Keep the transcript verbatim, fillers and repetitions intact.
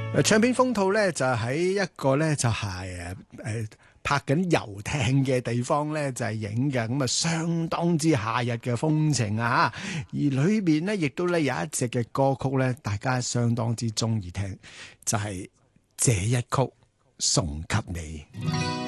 唱片封套咧就喺一個咧就係誒誒拍緊遊艇嘅地方咧就係影嘅，咁啊相當之夏日嘅風情啊！而裏邊咧亦都咧有一隻嘅歌曲咧，大家相當之中意聽，就係、是、這一曲送給你。